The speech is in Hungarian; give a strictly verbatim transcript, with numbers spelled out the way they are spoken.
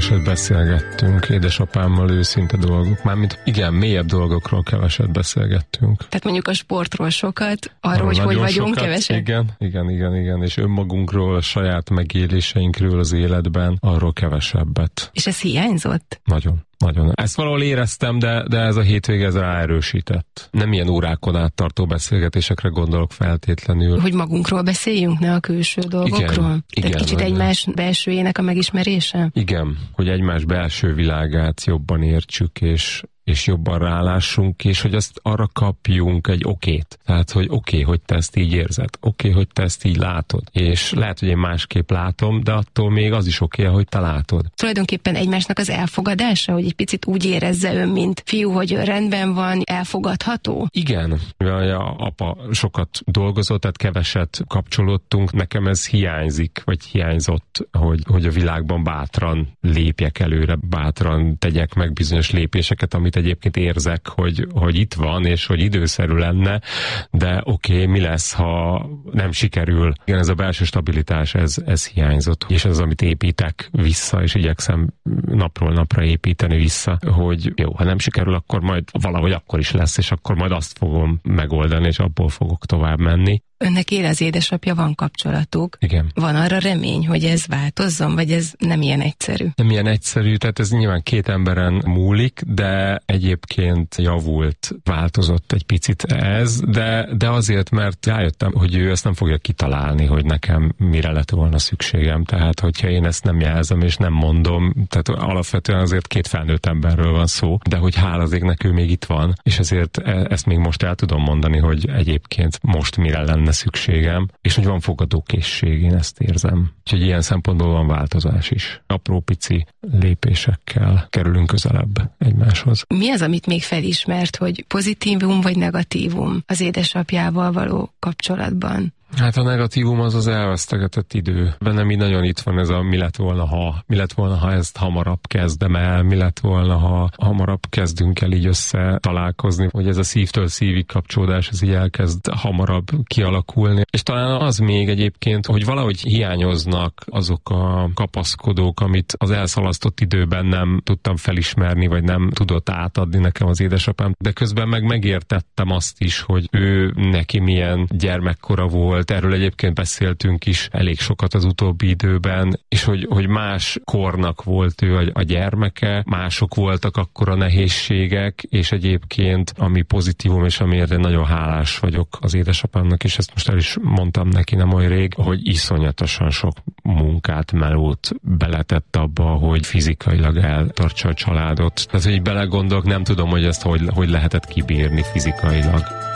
keveset beszélgettünk édesapámmal őszinte dolgok. Mármint igen, mélyebb dolgokról keveset beszélgettünk. Tehát mondjuk a sportról sokat, arról, hogy hogy vagyunk sokat, keveset. Igen, igen, igen, igen, és önmagunkról, a saját megéléseinkről az életben, arról kevesebbet. És ez hiányzott? Nagyon. Nagyon. Ezt valahol éreztem, de, de ez a hétvége ez ráerősített. Nem ilyen órákon át tartó beszélgetésekre gondolok feltétlenül. Hogy magunkról beszéljünk, ne a külső dolgokról? Igen, Tehát igen, kicsit egymás belsőjének a megismerése? Igen, hogy egymás belső világát jobban értsük, és és jobban rálássunk, és hogy azt arra kapjunk egy okét. Tehát, hogy oké, okay, hogy te ezt így érzed, oké, okay, hogy te ezt így látod. És lehet, hogy én másképp látom, de attól még az is oké, okay, hogy te látod. Tulajdonképpen egymásnak az elfogadása, hogy egy picit úgy érezze ön, mint fiú, hogy rendben van, elfogadható? Igen. Mivel a apa sokat dolgozott, tehát keveset kapcsolódtunk, nekem ez hiányzik, vagy hiányzott, hogy, hogy a világban bátran lépjek előre, bátran tegyek meg bizonyos lépéseket, amit egyébként érzek, hogy, hogy itt van, és hogy időszerű lenne, de oké, okay, mi lesz, ha nem sikerül. Igen, ez a belső stabilitás, ez, ez hiányzott, és ez az, amit építek vissza, és igyekszem napról napra építeni vissza, hogy jó, ha nem sikerül, akkor majd valahogy akkor is lesz, és akkor majd azt fogom megoldani, és abból fogok tovább menni. Önnek él az édesapja, van kapcsolatuk. Igen. Van arra remény, hogy ez változzon, vagy ez nem ilyen egyszerű? Nem ilyen egyszerű, tehát ez nyilván két emberen múlik, de egyébként javult, változott egy picit ez, de, de azért, mert rájöttem, hogy ő ezt nem fogja kitalálni, hogy nekem mire lett volna szükségem. Tehát, hogyha én ezt nem jelzem és nem mondom, tehát alapvetően azért két felnőtt emberről van szó, de hogy hála az égnek ő még itt van, és ezért ezt még most el tudom mondani, hogy egyébként most mire lenne szükségem, és hogy van fogadókészség, én ezt érzem. Úgyhogy ilyen szempontból van változás is. Apró pici lépésekkel kerülünk közelebb egymáshoz. Mi az, amit még felismert, hogy pozitívum vagy negatívum az édesapjával való kapcsolatban? Hát a negatívum az az elvesztegetett idő. Bennem így nagyon itt van ez a mi lett volna, ha. Mi lett volna, ha ezt hamarabb kezdem el, mi lett volna, ha hamarabb kezdünk el így össze találkozni, hogy ez a szívtől szívig kapcsolódás, ez így elkezd hamarabb kialakulni. És talán az még egyébként, hogy valahogy hiányoznak azok a kapaszkodók, amit az elszalasztott időben nem tudtam felismerni, vagy nem tudott átadni nekem az édesapám. De közben meg megértettem azt is, hogy ő neki milyen gyermekkora volt. Erről egyébként beszéltünk is elég sokat az utóbbi időben, és hogy, hogy más kornak volt ő a, a gyermeke, mások voltak akkor a nehézségek, és egyébként ami pozitívum, és amiért én nagyon hálás vagyok az édesapámnak, és ezt most el is mondtam neki nem olyan rég, hogy iszonyatosan sok munkát, melót beletett abba, hogy fizikailag eltartsa a családot. Tehát, hogy belegondolok, nem tudom, hogy ezt hogy, hogy lehetett kibírni fizikailag.